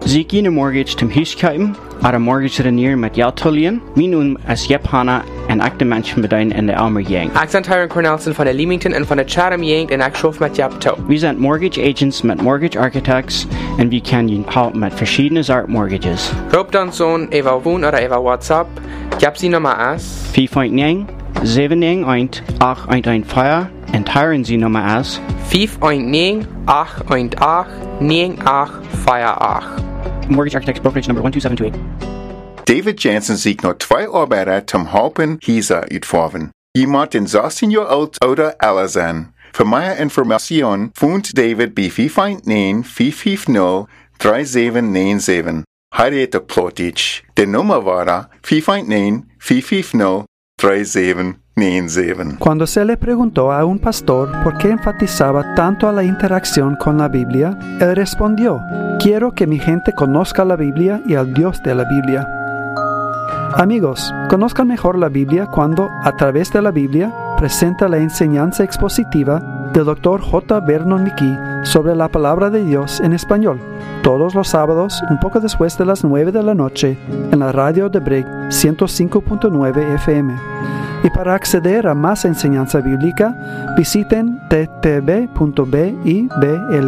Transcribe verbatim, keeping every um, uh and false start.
Ziki na mortgage tum huiskuipen, ar a mortgage renier met jouwtolien, minun as jephana en ak de menschen beduin in de Elmer Yang. Accent Tyron Cornelson van de Leamington en van de Chatham Yang en Akshrof met Japto. We zijn mortgage agents met mortgage architects en we kan je helpen met verschillende soort mortgages. Roep dan zo'n eva woon of eva WhatsApp. Japsi nummer as vijf negen zeven negen een acht een een vijf en Tyron ze nummer as vijf negen acht een acht negen acht vijf acht. Mortgage Architects Brokerage number one two seven two eight. David Jansen ziet nog twee arbeider zum helpen Hisa uitvorven. Iemand in zestien jaar oud ouder eller zijn. Voor meer informatie vond David bij vijf negen vijf vijf nul drie zeven negen zeven. Hij heet de Plotich. De nummer was vijf negen vijf vijf nul drie zeven negen zeven. Cuando se le preguntó a un pastor por qué enfatizaba tanto a la interacción con la Biblia, él respondió: quiero que mi gente conozca la Biblia y al Dios de la Biblia. Amigos, conozcan mejor la Biblia cuando, a través de la Biblia, presenta la enseñanza expositiva del doctor J. Vernon McGee sobre la palabra de Dios en español, todos los sábados, un poco después de las nueve de la noche, en la radio de Brig ciento cinco punto nueve F M. Y para acceder a más enseñanza bíblica, visiten t t b punto b i b l